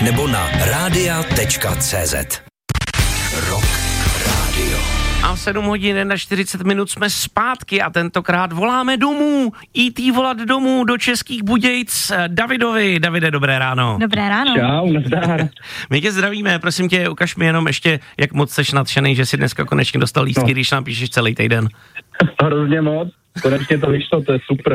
nebo na radia.cz. Rock Radio. A v 7 hodin a 40 minut jsme zpátky a tentokrát voláme domů. E.T. volat domů do Českých Budějic Davidovi. Davide, dobré ráno. Dobré ráno. Čau, nazdar. My tě zdravíme, prosím tě, ukaž mi jenom ještě, jak moc seš nadšenej, že si dneska konečně dostal lístky, když nám píšeš celý týden. Hrozně moc, konečně to vyšlo, to je super.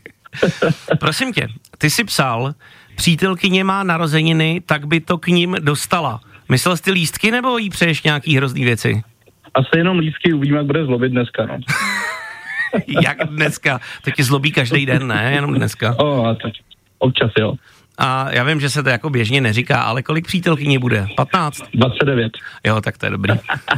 Prosím tě, ty jsi psal, přítelkyně má narozeniny, tak by to k ním dostala. Myslel jsi ty lístky, nebo jí přeješ nějaký hrozný věci? Asi jenom lístky, uvidíme, jak bude zlobit dneska, no. Jak dneska? To tě zlobí každý den, ne? Jenom dneska. A to občas, jo. A já vím, že se to jako běžně neříká, ale kolik přítelkyní bude? 15? 29. Jo, tak to je dobrý.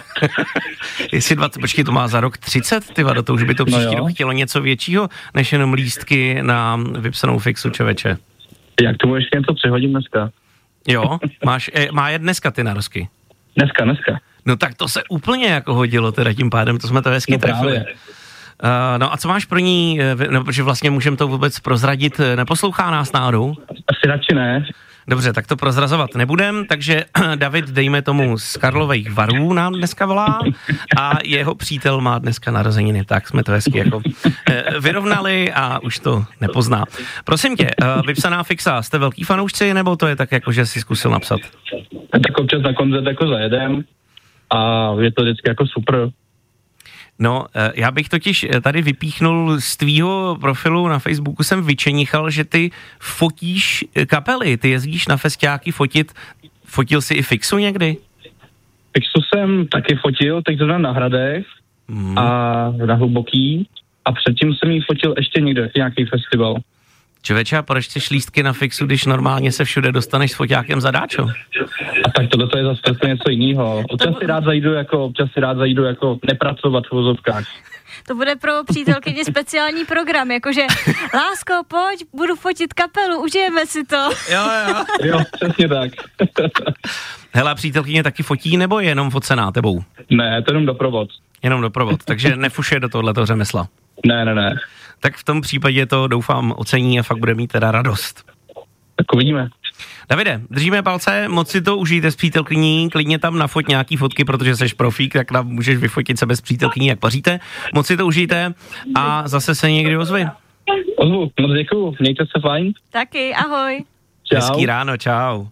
Jestli 20, počkej, to má za rok 30, tyva, do toho už by to příští rok chtělo něco většího, než jenom lístky na vypsanou fixu, čověče. Jak tomu ještě něco přihodím dneska? Jo, má je dneska ty narozky? Dneska. No tak to se úplně jako hodilo teda tím pádem, to jsme to hezky trefili. No a co máš pro ní, no, protože vlastně můžeme to vůbec prozradit, neposlouchá nás náhodou? Asi radši ne. Dobře, tak to prozrazovat nebudem, takže David, dejme tomu, z Karlových Varů nám dneska volá a jeho přítel má dneska narozeniny, tak jsme to hezky jako vyrovnali a už to nepozná. Prosím tě, vypsaná fixa, jste velký fanoušci, nebo to je tak jako, že jsi zkusil napsat? Tak občas na koncert jako zajedem a je to vždycky jako super. No, já bych totiž tady vypíchnul z tvýho profilu na Facebooku, jsem vyčenichal, že ty fotíš kapely, ty jezdíš na festiáky fotil jsi i fixu někdy? Fixu jsem taky fotil, teď to na Hradech a na Hluboký a předtím jsem jí fotil ještě někde, nějaký festival. Člověče, a proč chceš lístky na fixu, když normálně se všude dostaneš s foťákem zadáčo? A tak tohle je zase něco jiného. Občas si rád zajdu jako nepracovat v vozovkách. To bude pro přítelkyni speciální program, jakože lásko, pojď, budu fotit kapelu, užijeme si to. Jo, přesně tak. Hele, přítelkyně taky fotí, nebo je jenom focená tebou? Ne, to jenom doprovod. Jenom doprovod, takže nefušuje do tohletoho řemesla. Ne. Tak v tom případě to doufám ocení a fakt bude mít teda radost. Tak uvidíme. Davide, držíme palce, moc si to užijte s přítelkyní, klidně tam nafoť nějaký fotky, protože jsi profík, tak tam můžeš vyfotit sebe s přítelkyní, jak paříte. Moc si to užijte a zase se někdy ozvi. Ozvu, moc děkuju, mějte se fajn. Taky, ahoj. Čau. Hezký ráno, čau.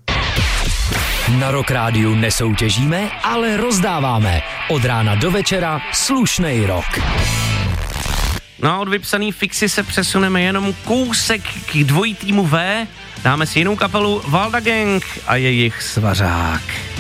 Na Rock Rádiu nesoutěžíme, ale rozdáváme. Od rána do večera slušnej rock. No a od vypsaný fixy se přesuneme jenom kousek k dvojitýmu V. Dáme si jinou kapelu Valda Gang a jejich Svařák.